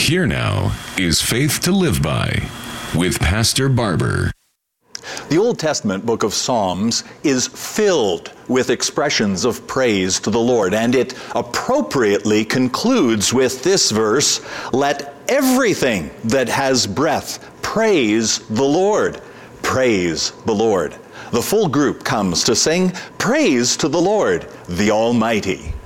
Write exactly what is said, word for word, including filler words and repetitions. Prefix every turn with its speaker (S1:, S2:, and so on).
S1: Here now is Faith to Live By with Pastor Barber.
S2: The Old Testament book of Psalms is filled with expressions of praise to the Lord, and it appropriately concludes with this verse, "Let everything that has breath praise the Lord." Praise the Lord. The full group comes to sing praise to the Lord, the Almighty.